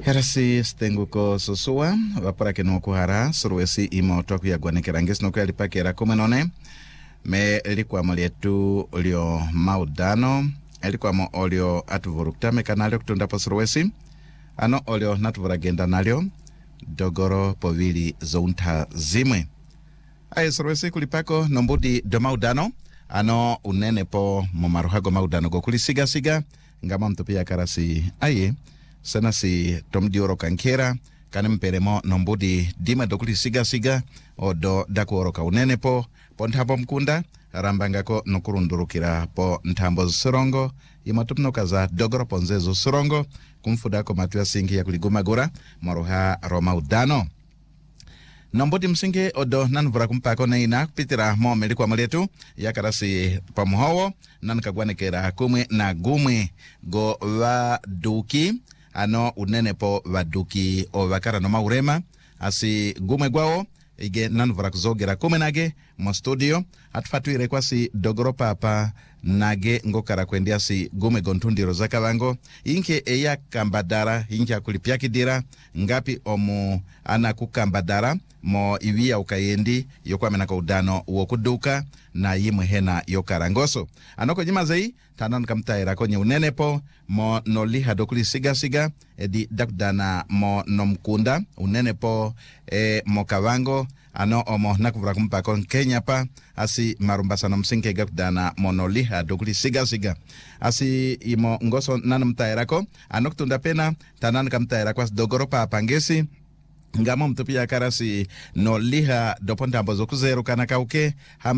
Herasi stenguko susua vapora kenu kuhara suruesi imo toku ya gwanekeranges no kweli pakera kumenone me likwa molietu olio maudano elikwa mo olio atuvurukta me kanalio kutunda pa suruesi ano olio natuvuragenda nalio dogoro povili zounta zimwe aye suruesi kulipako nombudi do maudano ano unene po momaruhago maudano go kulisiga siga ngama mtupia karasi aye sana si tom dioro kankera kanem peremo nombudi dima dokuli siga odo dakuoro ka unene po ntabo mkunda rambanga ko nukurundurukira po ntambo surongo imatupno kaza dogoro ponzezo surongo kumfuda ko matwa singi ya kuligumagura maruha roma udano nombudi msingi odo nanvura kumpako neina pitira mo melikwa maletu yakarasi pamuhowo nankagwanekera kumwe na gumwe go wa duki ano unene po vaduki o vakara no maurema asi gumwe gwao ige nanvura kuzogera kume nage mo studio atfatuire kwasi dogoro papa nage ngokara kwendia si gume gontundiro zakavango inke eya kambadara inke akulipia kidira ngapi omu ana kukambadara mo ivia ukayendi yokwa menaka udano wokuduka na yimwe hena yokarangoso anoko jimazei tanan kamtaira konye unene po mo noliha dokuli siga edi dakdana mo nomkunda unene po mo kavango ano omo nakuvura kumpako Kenya pa asi marumbasa no msinke gakdana mo noliha dokuli siga asi imo ngoso nanamtaira ko anoktunda pena tanan kamtaira kwa dogoro pa pangesi ngamo mtupia karasi no liha doponta ambazo kuzero kana kauke